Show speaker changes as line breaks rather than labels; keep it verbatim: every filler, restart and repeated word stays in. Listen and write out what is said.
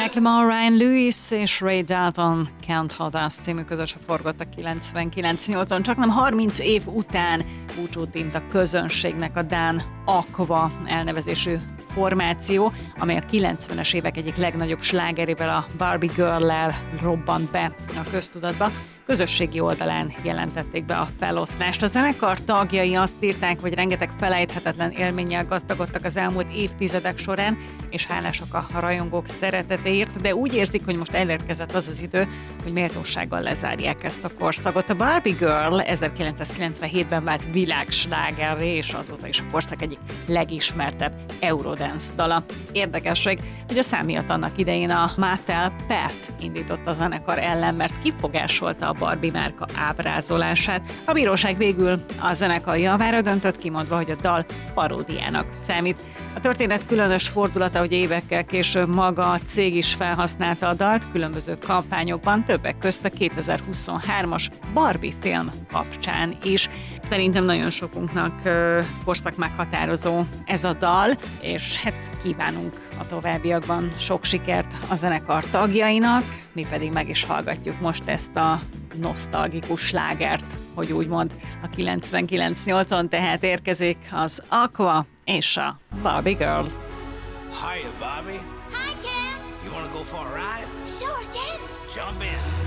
Macklemore, Ryan Lewis és Ray Dalton Can't Hold Us című közösen forgott a kilencvenkilenc nyolcon. Csak nem harminc év után búcsút int a közönségnek a dán Aqua elnevezésű formáció, amely a kilencvenes évek egyik legnagyobb slágerével, a Barbie Girl-lel robbant be a köztudatba. Közösségi oldalán jelentették be a feloszlást. A zenekar tagjai azt írták, hogy rengeteg felejthetetlen élménnyel gazdagodtak az elmúlt évtizedek során, és hálásak a rajongók szeretetéért, de úgy érzik, hogy most elérkezett az az idő, hogy méltósággal lezárják ezt a korszakot. A Barbie Girl ezerkilencszázkilencvenhétben vált világslágerré, és azóta is a korszak egyik legismertebb Eurodance dala. Érdekesség, hogy a szám miatt annak idején a Mattel pert indított a zenekar ellen, mert kifogásolta a Barbie márka ábrázolását. A bíróság végül a zenekar javára döntött, kimondva, hogy a dal paródiának számít. A történet különös fordulata, hogy évekkel később maga a cég is felhasználta a dalt különböző kampányokban, többek közt a kétezer-huszonhármas Barbie film kapcsán is. Szerintem nagyon sokunknak uh, korszak meghatározó ez a dal, és hát kívánunk a továbbiakban sok sikert a zenekar tagjainak, mi pedig meg is hallgatjuk most ezt a nosztalgikus slágert, hogy úgymond a kilencvenkilenc nyolcon, tehát érkezik az Aqua és a Barbie Girl.
Hiya, Barbie.
Hi, Ken.
You wanna go for a ride?
Sure, Ken.
Jump in.